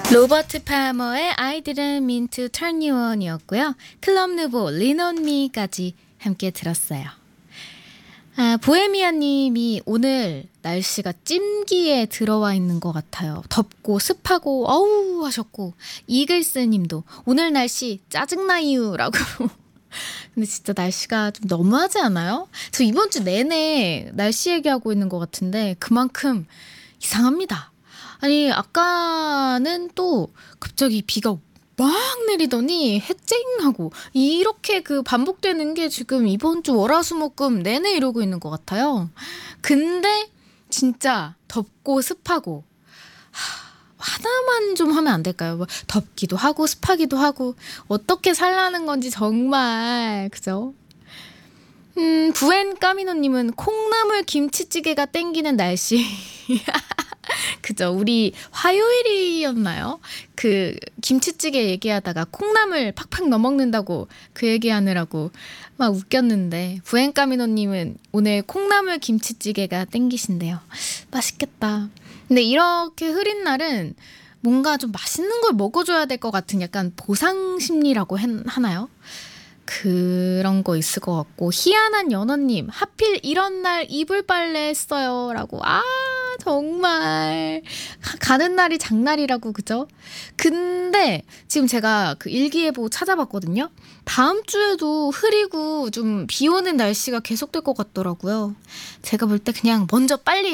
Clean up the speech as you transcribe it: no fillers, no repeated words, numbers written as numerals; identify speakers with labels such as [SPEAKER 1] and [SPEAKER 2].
[SPEAKER 1] 로버트 파머의 I didn't mean to turn you on이었고요. 클럽 누보 Lean on me까지 함께 들었어요. 보헤미아님이 오늘 날씨가 찜기에 들어와 있는 것 같아요. 덥고 습하고 어우 하셨고, 이글스님도 오늘 날씨 짜증나유 라고. 근데 진짜 날씨가 좀 너무하지 않아요? 저 이번 주 내내 날씨 얘기하고 있는 것 같은데 그만큼 이상합니다. 아니 아까는 또 갑자기 비가 막 내리더니 해쨍하고 이렇게 반복되는 게 지금 이번 주 월화수목금 내내 이러고 있는 것 같아요. 근데 진짜 덥고 습하고 하나만 좀 하면 안 될까요? 뭐 덥기도 하고 습하기도 하고 어떻게 살라는 건지 정말 그죠? 부엔 까미노님은 콩나물 김치찌개가 땡기는 날씨. 그죠? 우리 화요일이었나요? 김치찌개 얘기하다가 콩나물 팍팍 넣어먹는다고 그 얘기하느라고 막 웃겼는데, 부엔까미노님은 오늘 콩나물 김치찌개가 땡기신대요. 맛있겠다. 근데 이렇게 흐린 날은 뭔가 좀 맛있는 걸 먹어줘야 될 것 같은 약간 보상 심리라고 하나요? 그런 거 있을 것 같고, 희한한 연어님 하필 이런 날 이불 빨래 했어요 라고. 정말 가는 날이 장날이라고, 그죠? 근데 지금 제가 일기예보 찾아봤거든요. 다음 주에도 흐리고 좀 비 오는 날씨가 계속될 것 같더라고요. 제가 볼 때 그냥 먼저 빨리